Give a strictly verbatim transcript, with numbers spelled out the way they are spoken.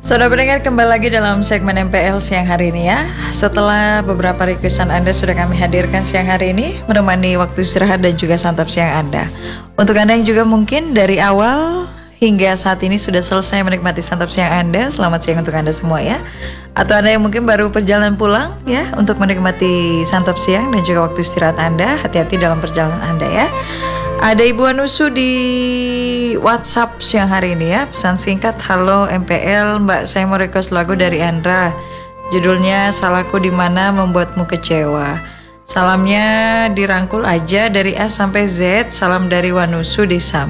Saudara pendengar, kembali lagi dalam segmen M P L siang hari ini ya. Setelah beberapa requestan Anda sudah kami hadirkan siang hari ini, menemani waktu istirahat dan juga santap siang Anda. Untuk Anda yang juga mungkin dari awal hingga saat ini sudah selesai menikmati santap siang Anda, selamat siang untuk Anda semua ya. Atau Anda yang mungkin baru perjalanan pulang ya, untuk menikmati santap siang dan juga waktu istirahat Anda, hati-hati dalam perjalanan Anda ya. Ada Ibu Anusu di WhatsApp siang hari ini ya. Pesan singkat, halo M P L, Mbak, saya mau request lagu dari Andra. Judulnya Salahku di Mana Membuatmu Kecewa. Salamnya dirangkul aja dari A sampai Z. Salam dari Wanusu di Sam.